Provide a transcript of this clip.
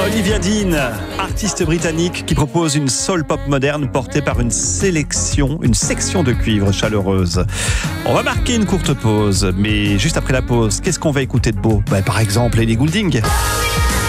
Olivia Dean, artiste britannique qui propose une soul pop moderne portée par une section de cuivre chaleureuse. On va marquer une courte pause, mais juste après la pause, qu'est-ce qu'on va écouter de beau ? Par exemple, Ellie Goulding.